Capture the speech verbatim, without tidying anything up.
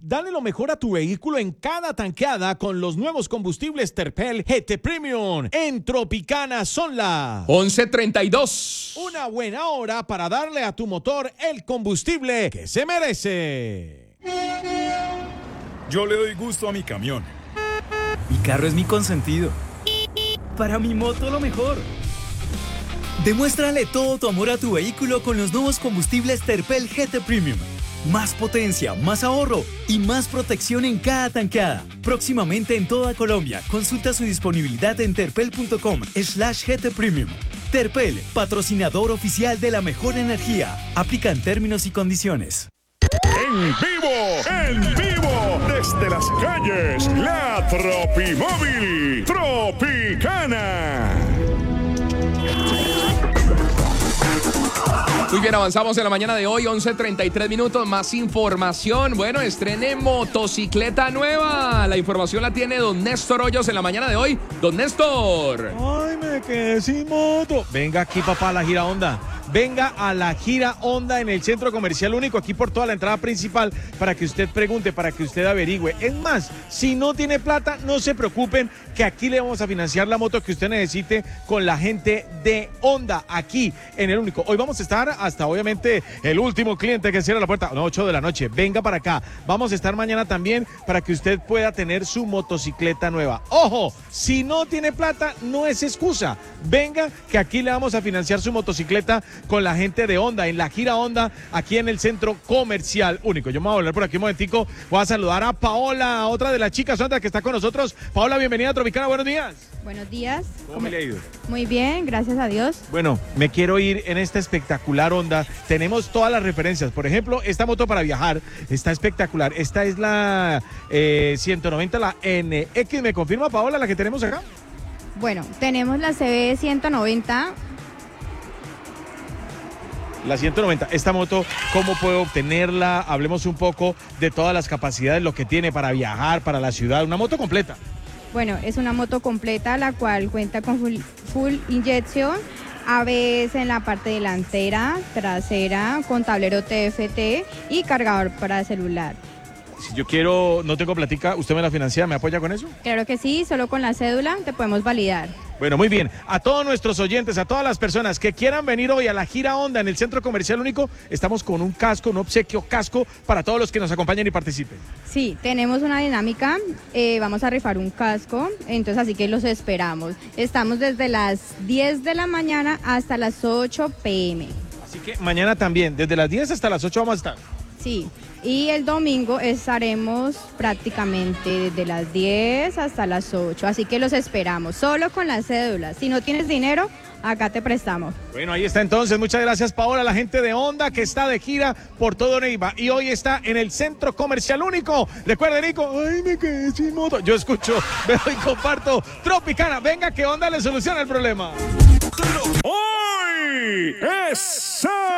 Dale lo mejor a tu vehículo en cada tanqueada con los nuevos combustibles Terpel G T Premium. En Tropicana son las once treinta y dos. Una buena hora para darle a tu motor el combustible que se merece. Yo le doy gusto a mi camión. Mi carro es mi consentido. Para mi moto lo mejor. Demuéstrale todo tu amor a tu vehículo con los nuevos combustibles Terpel G T Premium. Más potencia, más ahorro y más protección en cada tanqueada. Próximamente en toda Colombia. Consulta su disponibilidad en terpel.com slash GT Premium. Terpel, patrocinador oficial de la mejor energía. Aplican términos y condiciones. En vivo, en vivo, desde las calles, la Tropimóvil Tropicana. Muy bien, avanzamos en la mañana de hoy, once treinta y tres minutos, más información. Bueno, estrene motocicleta nueva. La información la tiene don Néstor Hoyos en la mañana de hoy. Don Néstor. Ay, me quedé sin moto. Venga aquí, papá, a la gira Honda. Venga a la gira Honda en el Centro Comercial Único, aquí por toda la entrada principal, para que usted pregunte, para que usted averigüe. Es más, si no tiene plata, no se preocupen, que aquí le vamos a financiar la moto que usted necesite con la gente de Honda, aquí en el Único. Hoy vamos a estar hasta, obviamente, el último cliente que cierra la puerta, no, ocho de la noche. Venga para acá. Vamos a estar mañana también para que usted pueda tener su motocicleta nueva. Ojo, si no tiene plata, no es excusa. Venga, que aquí le vamos a financiar su motocicleta con la gente de Honda, en la gira Honda, aquí en el Centro Comercial Único. Yo me voy a volver por aquí un momentico, voy a saludar a Paola, otra de las chicas Honda que está con nosotros. Paola, bienvenida a Tropicana, buenos días. Buenos días. ¿Cómo me le ha ido? Muy bien, gracias a Dios. Bueno, me quiero ir en esta espectacular Honda. Tenemos todas las referencias. Por ejemplo, esta moto para viajar está espectacular. Esta es la eh, ciento noventa, la N X. ¿Me confirma, Paola, la que tenemos acá? Bueno, tenemos la C B ciento noventa. La ciento noventa, esta moto, ¿cómo puedo obtenerla? Hablemos un poco de todas las capacidades, lo que tiene para viajar, para la ciudad, una moto completa. Bueno, es una moto completa, la cual cuenta con full, full inyección, A B S en la parte delantera, trasera, con tablero T F T y cargador para celular. Si yo quiero, no tengo platica, ¿usted me la financia? ¿Me apoya con eso? Claro que sí, solo con la cédula te podemos validar. Bueno, muy bien. A todos nuestros oyentes, a todas las personas que quieran venir hoy a la gira Honda en el Centro Comercial Único, estamos con un casco, un obsequio casco para todos los que nos acompañen y participen. Sí, tenemos una dinámica, eh, vamos a rifar un casco, entonces así que los esperamos. Estamos desde las diez de la mañana hasta las ocho pe eme. Así que mañana también, desde las diez hasta las ocho vamos a estar. Sí, y el domingo estaremos prácticamente desde las diez hasta las ocho, así que los esperamos, solo con las cédulas. Si no tienes dinero, acá te prestamos. Bueno, ahí está entonces, muchas gracias Paola, la gente de Honda que está de gira por todo Neiva y hoy está en el Centro Comercial Único. Recuerden, Nico, ay, me quedé sin moto. Yo escucho, veo y comparto. Tropicana, venga que Honda le soluciona el problema. Hoy es sábado.